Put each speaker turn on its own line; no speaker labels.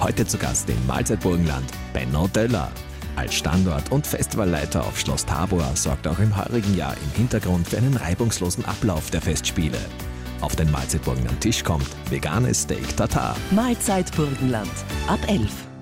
Heute zu Gast im Mahlzeit Burgenland Benno Döller. Als Standort- und Festivalleiter auf Schloss Tabor sorgt auch im heurigen Jahr im Hintergrund für einen reibungslosen Ablauf der Festspiele. Auf den Mahlzeit Burgenland Tisch kommt veganes Steak Tartar.
Mahlzeit Burgenland ab 11.